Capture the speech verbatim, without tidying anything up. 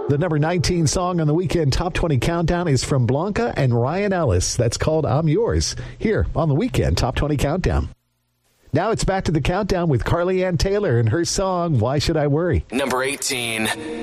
The number nineteen song on the Weekend Top twenty Countdown is from Blanca and Ryan Ellis. That's called I'm Yours, here on the Weekend Top twenty Countdown. Now it's back to the countdown with Carly Ann Taylor and her song, Why Should I Worry? Number eighteen.